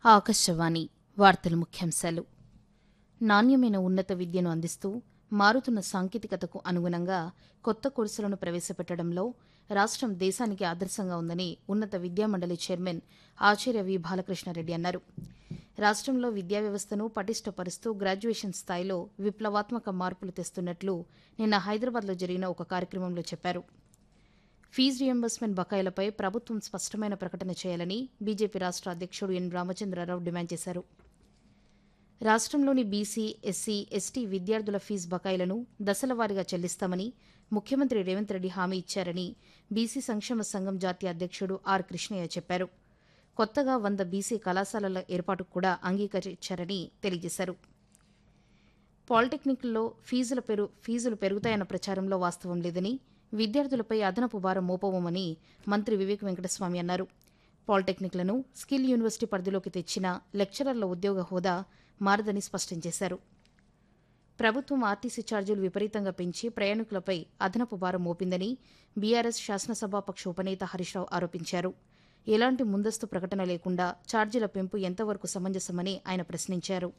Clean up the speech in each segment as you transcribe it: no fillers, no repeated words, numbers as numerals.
ఆకాశవాణి వార్తల ముఖ్యాంశాలు. నాణ్యమైన ఉన్నత విద్యను అందిస్తూ మారుతున్న సాంకేతికతకు అనుగుణంగా కొత్త కోర్సులను ప్రవేశపెట్టడంలో రాష్ట్రం దేశానికి ఆదర్శంగా ఉందని ఉన్నత విద్యామండలి చైర్మన్ ఆచార్య వి బాలకృష్ణారెడ్డి అన్నారు. రాష్ట్రంలో విద్యా వ్యవస్థను పటిష్టపరుస్తూ గ్రాడ్యుయేషన్ స్థాయిలో విప్లవాత్మక మార్పులు తెస్తున్నట్లు నిన్న హైదరాబాద్లో జరిగిన ఒక కార్యక్రమంలో చెప్పారు. ఫీజు రియంబర్స్మెంట్ బకాయిలపై ప్రభుత్వం స్పష్టమైన ప్రకటన చేయాలని బీజేపీ రాష్ట్ర అధ్యక్షుడు ఎన్ రామచంద్రరావు డిమాండ్ చేశారు. రాష్ట్రంలోని బీసీ, ఎస్సీ, ఎస్టీ విద్యార్థుల ఫీజు బకాయిలను దశలవారీగా చెల్లిస్తామని ముఖ్యమంత్రి రేవంత్ రెడ్డి హామీ ఇచ్చారని బీసీ సంక్షేమ సంఘం జాతీయ అధ్యక్షుడు ఆర్ కృష్ణయ్య చెప్పారు. కొత్తగా 100 బీసీ కళాశాలల ఏర్పాటుకు కూడా అంగీకరించారని తెలియజేశారు. పాలిటెక్నిక్ల్లో ఫీజులు పెరుగుతాయన్న ప్రచారంలో వాస్తవం లేదని, విద్యార్థులపై అదనపు భారం మోపవమని మంత్రి వివేక్ వెంకటస్వామి అన్నారు. పాలిటెక్నిక్లను స్కిల్ యూనివర్సిటీ పరిధిలోకి తెచ్చిన లెక్చరర్ల ఉద్యోగ హోదా మారదని స్పష్టం చేశారు. ప్రభుత్వం ఆర్టీసీ ఛార్జీలు విపరీతంగా పెంచి ప్రయాణికులపై అదనపు భారం మోపిందని బీఆర్ఎస్ శాసనసభాపక్ష ఉపనేత హరీష్రావు ఆరోపించారు. ఎలాంటి ముందస్తు ప్రకటన లేకుండా ఛార్జీల పెంపు ఎంతవరకు సమంజసమని ఆయన ప్రశ్నించారు.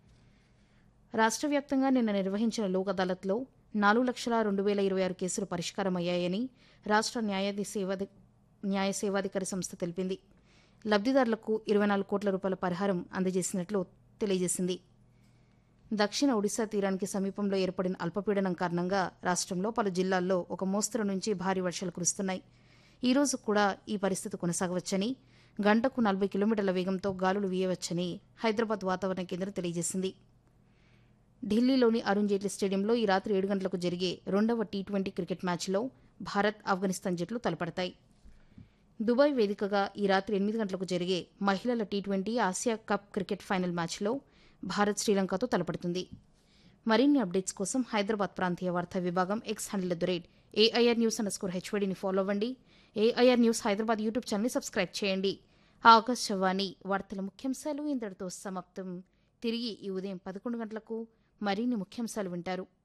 రాష్ట్ర వ్యాప్తంగా నిన్న నిర్వహించిన లోక్ అదాలత్లో 4,02,026 కేసులు పరిష్కారమయ్యాయని రాష్ట్ర న్యాయ సేవాధికారి సంస్థ తెలిపింది. లబ్దిదారులకు 24 కోట్ల రూపాయల పరిహారం అందజేసినట్లు తెలియజేసింది. దక్షిణ ఒడిశా తీరానికి సమీపంలో ఏర్పడిన అల్పపీడనం కారణంగా రాష్ట్రంలో పలు జిల్లాల్లో ఒక మోస్తరు నుంచి భారీ వర్షాలు కురుస్తున్నాయి. ఈ రోజు కూడా ఈ పరిస్థితి కొనసాగవచ్చని, గంటకు 40 కిలోమీటర్ల వేగంతో గాలులు వీయవచ్చని హైదరాబాద్ వాతావరణ కేంద్రం తెలియజేసింది. ఢిల్లీలోని అరుణ్ జైట్లీ స్టేడియంలో ఈ రాత్రి 7 గంటలకు జరిగే 2వ టీ20 క్రికెట్ మ్యాచ్లో భారత్, ఆఫ్ఘనిస్తాన్ జట్లు తలపడతాయి. దుబాయ్ వేదికగా ఈ రాత్రి 8 గంటలకు జరిగే మహిళల T20 Asia cup cricket final మ్యాచ్లో భారత్ శ్రీలంకతో తలపడుతుంది. మరిన్ని అప్డేట్స్ కోసం హైదరాబాద్ ప్రాంతీయ వార్తా విభాగం ఎక్స్ హ్యాండిల్ @AIR_News_HVDని ఫాలో అవ్వండి. AIR న్యూస్ హైదరాబాద్ యూట్యూబ్ ఛానల్ని సబ్స్క్రైబ్ చేయండి. ఆకాశవాణి వార్తల ముఖ్యాంశాలు ఇంతటితో సమాప్తం. తిరిగి ఈ ఉదయం 11 గంటలకు మరిన్ని ముఖ్యాంశాలు వింటారు.